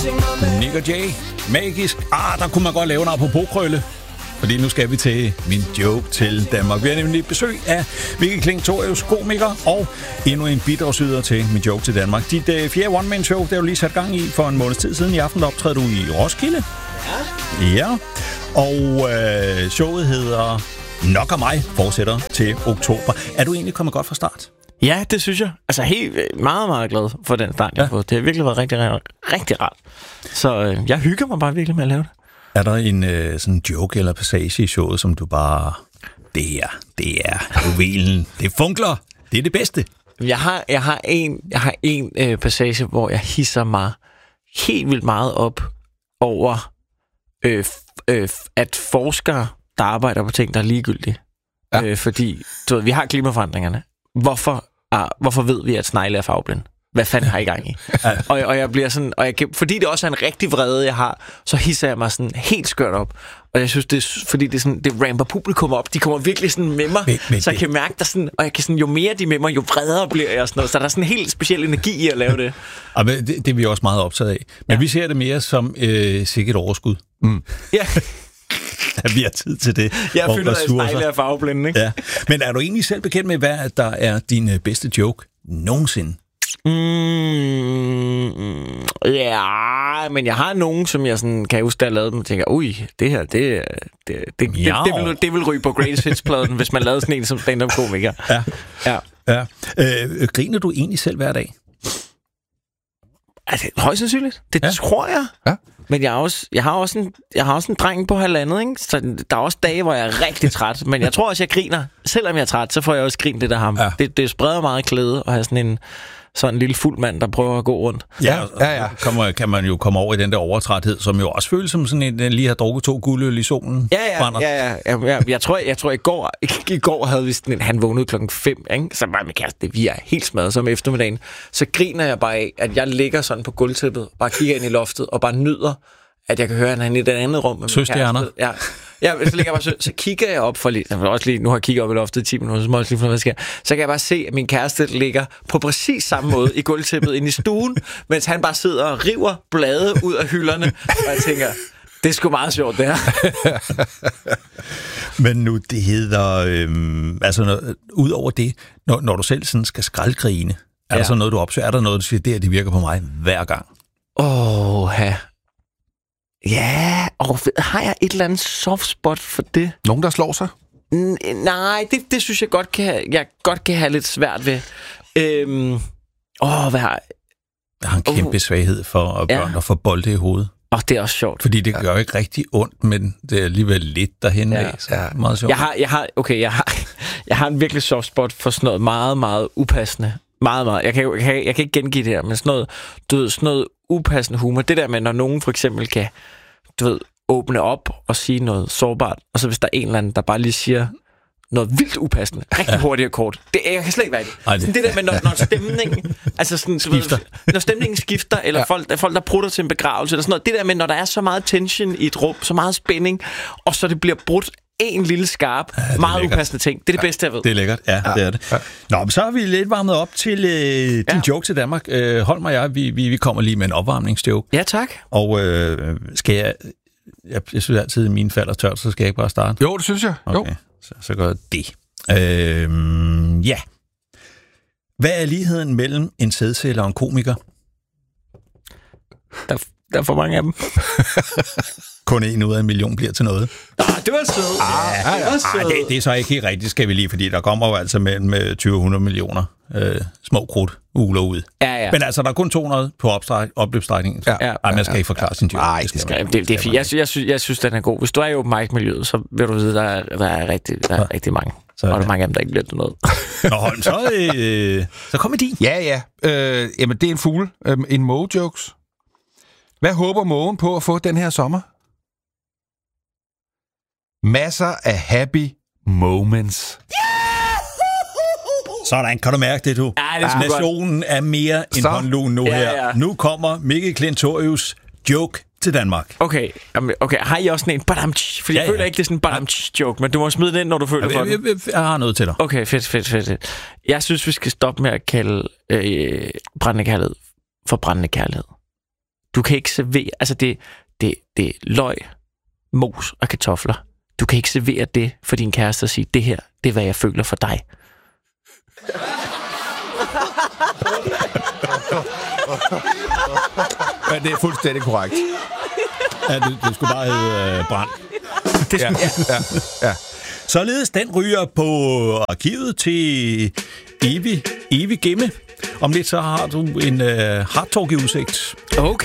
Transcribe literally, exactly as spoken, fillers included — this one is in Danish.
Nick og Jay. Magisk. Ah, der kunne man godt lave en apropos-krølle. Fordi nu skal vi til min joke til Danmark. Vi har nemlig besøg af Mikkel Klintorius, komiker, og endnu en bidragsyder til min joke til Danmark. Dit uh, fjerde one-man-show, det har du lige sat gang i for en måneds tid siden. I aften optræder du i Roskilde. Ja. Ja. Og uh, showet hedder Nok og mig fortsætter til oktober. Er du egentlig kommet godt fra start? Ja, det synes jeg. Altså helt meget, meget glad for den start, jeg har fået. Det har virkelig været rigtig, rigtig, rigtig rart. Så øh, jeg hygger mig bare virkelig med at lave det. Er der en øh, sådan joke eller passage i showet, som du bare... Det her, det er juvelen. Det funkler. Det er det bedste. Jeg har, jeg har en, jeg har en øh, passage, hvor jeg hisser mig helt vildt meget op over, øh, øh, at forskere, der arbejder på ting, der er ligegyldige. Ja. Øh, fordi, du ved, vi har klimaforandringerne. Hvorfor, ah, hvorfor ved vi, at snegle er farveblind? Hvad fanden har I gang i? Ja. Og, og jeg bliver sådan, og jeg, fordi det også er en rigtig vrede, jeg har, så hisser jeg mig sådan helt skørt op. Og jeg synes, det er, fordi det, er sådan, det ramper publikum op. De kommer virkelig sådan med mig, men, men så jeg det... kan mærke, der sådan, og jeg kan sådan, jo mere de med mig, jo vredere bliver jeg. Sådan noget. Så der er sådan en helt speciel energi i at lave det. Ja, det, det er vi også meget optaget af. Men ja. Vi ser det mere som øh, sikkert overskud. Mm. Ja. At vi har tid til det. Jeg finder, at snegle er farveblinde, ikke? Ja. Men er du egentlig selv bekendt med, hvad der er din bedste joke nogensinde? Mm, ja, men jeg har nogen, som jeg sådan, kan huske, der lavede dem og tænker, ui, det her, det, det, det, det, det, det, vil, det vil ryge på Greatest Hits-pladen, hvis man lavede sådan en som stand-up-komiker. Ja. Ja. Ja. Øh, griner du egentlig selv hver dag? Altså, højst sandsynligt. Det ja. tror jeg. Ja. Men jeg, er også, jeg, har også en, jeg har også en dreng på halvandet, ikke? Så der er også dage, hvor jeg er rigtig træt. Men jeg tror også, jeg griner. Selvom jeg er træt, så får jeg også grint det der ham. Ja. Det, det spreder meget klæde at have sådan en sådan en lille fuld mand, der prøver at gå rundt. Ja, ja, ja. Kommer, kan man jo komme over i den der overtræthed, som jo også føles som sådan en, den lige har drukket to guldøl i solen. Ja, ja, ja, ja, ja, ja. Jeg tror, jeg tror i går, i går havde vi sådan en, han vågnede klokken fem, ikke? Så var min kæreste, vi er helt smadret som eftermiddagen. Så griner jeg bare af, at jeg ligger sådan på gulvtæppet, bare kigger ind i loftet og bare nyder, at jeg kan høre, at han er i det andet rum med min kæreste. Ja. Ja, så, ligger jeg bare, så, så kigger jeg op for lige, også lige, nu har jeg kigget op i loftet i ti minutter, så må jeg lige få noget, hvad sker. Så kan jeg bare se, at min kæreste ligger på præcis samme måde i gulvtæppet inde i stuen, mens han bare sidder og river blade ud af hylderne, og jeg tænker, det er sgu meget sjovt, det her. Men nu, det hedder, øhm, altså, når, ud over det, når, når du selv sådan skal skraldgrine, er ja. der så noget, du opsøger? Er der noget, du siger, det her, det virker på mig hver gang? Åh, oh, ha. Ja, og har jeg et eller andet soft spot for det? Nogen, der slår sig? N- nej, det, det synes jeg godt kan, jeg godt kan have lidt svært ved. Øhm, åh, hvad har jeg har en kæmpe uh, svaghed for at børn, ja. der får bolde i hovedet. Og det er også sjovt. Fordi det gør jo ikke rigtig ondt, men det er alligevel lidt derhen ja. af. Så ja. meget sjovt. Jeg har, jeg har, okay, jeg har, jeg har en virkelig soft spot for sådan noget meget, meget upassende. Meget, meget. Jeg kan, jeg kan, jeg kan ikke gengive det her, men sådan noget, du ved, sådan noget upassende humor. Det der med, når nogen for eksempel kan, du ved, åbne op og sige noget sårbart, og så hvis der er en eller anden, der bare lige siger noget vildt upassende, rigtig hurtigt og kort. Det, jeg kan slet ikke være det. Ej, det. det der med, når, når stemningen altså sådan, skifter. Ved, når stemningen skifter, eller ja. folk, folk, der prutter til en begravelse, eller sådan noget. Det der med, når der er så meget tension i et rum, så meget spænding, og så det bliver brudt en lille skarp, ja, meget lækkert. Upassende ting. Det er det ja, bedste, jeg ved. Det er lækkert, ja, ja. det er det. Ja. Nå, men så har vi lidt varmet op til øh, din ja. joke til Danmark. Øh, hold mig jeg, vi, vi, vi kommer lige med en opvarmningsjoke. Ja, tak. Og øh, skal jeg... Jeg, jeg synes altid, at mine falder tørt, så skal jeg ikke bare starte? Jo, det synes jeg. Okay, jo. Så, så gør jeg det. Øh, ja. Hvad er ligheden mellem en sædceller og en komiker? Der, der er for mange af dem. Kun en ud af en million bliver til noget. Ah, det var sødt. Ah, ja, det, var sød. Ah, det, det er så ikke helt rigtigt, skal vi lige, fordi der kommer jo altså mellem tyve hundrede millioner øh, små krudt uler ud. Ja, ja. Men altså, der er kun to hundrede på opløbsstrækningen. Ja, ja, Ej, man skal ja, ikke forklare ja, sin joke. Nej, det skal det, det, det er fint. Jeg, jeg, synes, jeg synes, den er god. Hvis du er i open mic-miljøet, så vil du vide, der er, der er, rigtig, der er ja. rigtig mange. Så, og der er mange af dem, der ikke bliver til noget. Nå, Holm, så, øh, så kom med din. Ja, ja. Øh, jamen, det er en fugle. Øh, en måge-jokes. Hvad håber mågen på at få den her sommer? Masser af happy moments. Sådan, kan du mærke det, du? Ja, det er Nationen godt. Er mere end håndlun nu ja, her. Ja. Nu kommer Mikkel Klintorius joke til Danmark. Okay, okay. Har I også sådan en badamtsch? Fordi ja, jeg føler ja. ikke, det er sådan en badamtsch-joke, men du må smide den ind, når du føler ja, for jeg, den. Jeg, jeg, jeg har noget til dig. Okay, fedt, fedt, fedt. Jeg synes, vi skal stoppe med at kalde øh, brændende kærlighed for brændende kærlighed. Du kan ikke servere... Altså, det, det, det er løg, mos og kartofler. Du kan ikke servere det for din kæreste og sige, det her, det er, hvad jeg føler for dig. Ja, det er fuldstændig korrekt. Ja, det, det skulle bare hedde øh, brand. Det Ja, ja, ja. Således den ryger på arkivet til evig, evig gemme. Om lidt så har du en øh, hardtalk i udsigt. Okay.